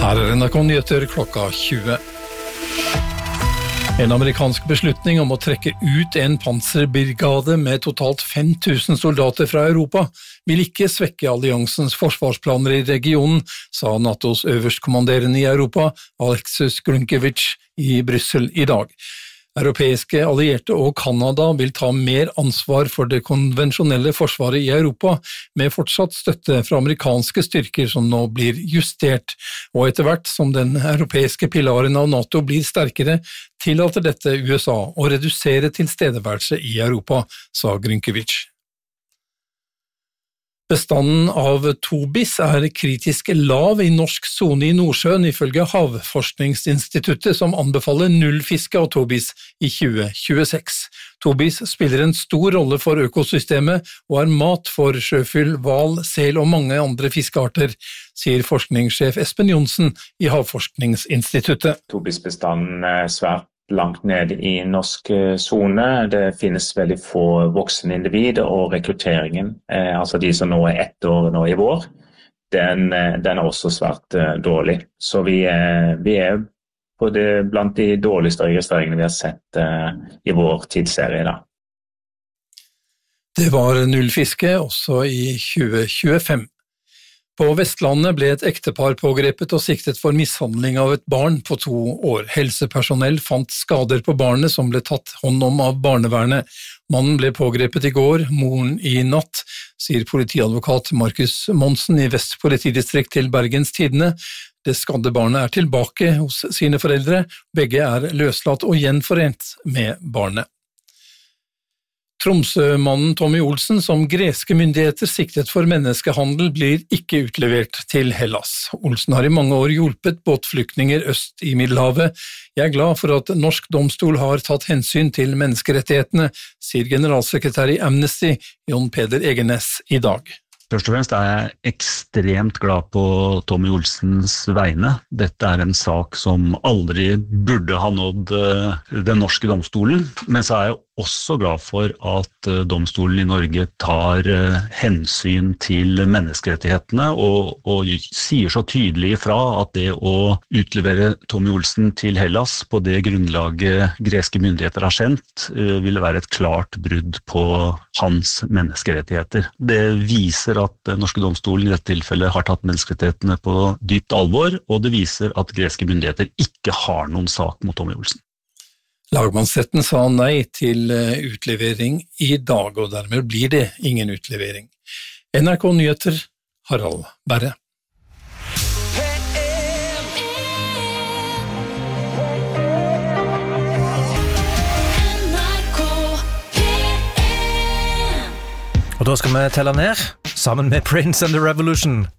Her NRK Nyheter klokka 20. En amerikansk beslutning om å trekke ut en panserbrigade med totalt 5000 soldater fra Europa vil ikke svekke alliansens forsvarsplaner i regionen, sa NATOs øverstkommanderende i Europa, Alexis Grynkevich, i Brussel i dag. Europeiske allierte og Kanada vil ta mer ansvar for det konvensjonelle forsvaret i Europa, med fortsatt støtte fra amerikanske styrker som nå blir justert, og etter hvert som den europeiske pilaren av NATO blir sterkere, tillater dette USA å redusere tilstedeværelse i Europa, sa Grynkevich. Bestanden av tobis kritisk lav i norsk zone i Nordsjøen ifølge Havforskningsinstituttet som anbefaler nullfiske av tobis i 2026. Tobis spiller en stor rolle for økosystemet og mat for sjøfugl, hval, sel og mange andre fiskearter, sier forskningssjef Espen Johnsen i Havforskningsinstituttet. Tobisbestanden svært langt ned i norsk zone. Det finnes veldig få voksne individ, og rekrutteringen, altså de som nå 1 år nå i vår, den også svært dårlig. Så vi er på blant de dårligste registreringene vi har sett i vår tidsserie da. Det var nullfiske også i 2025. På Vestlandet ble et ektepar pågrepet og siktet for mishandling av et barn på 2 år. Helsepersonell fant skader på barnet som ble tatt hånd om av barnevernet. Mannen ble pågrepet i går, moren i natt, sier politiadvokat Markus Monsen i Vest politidistrikt til Bergens Tidende. Det skadde barnet tilbake hos sine foreldre, begge løslatt og gjenforent med barnet. Tromsø-mannen Tommy Olsen, som greske myndigheter siktet for menneskehandel, blir ikke utlevert til Hellas. Olsen har i mange år hjulpet båtflyktninger øst i Middelhavet. Jeg glad for at norsk domstol har tatt hensyn til menneskerettighetene, sier generalsekretær i Amnesty, Jon Peder Egenes, i dag. Først og fremst jeg ekstremt glad på Tommy Olsens vegne. Dette en sak som aldri burde ha nådd den norske domstolen, men så jeg også glad for at domstolen i Norge tar hensyn til menneskerettighetene og sier så tydelig ifra at det å utlevere Tommy Olsen til Hellas på det grunnlaget greske myndigheter har sendt, ville være et klart brudd på hans menneskerettigheter. Det viser at den norske domstolen i dette tilfellet har tatt menneskerettighetene på dypt alvor, og det viser at greske myndigheter ikke har noen sak mot Tommy Olsen. Lagmannsretten sa nei til utlevering i dag, og dermed blir det ingen utlevering. NRK Nyheter, Harald Berre. Og da skal vi telle ned, sammen med Prince and the Revolution.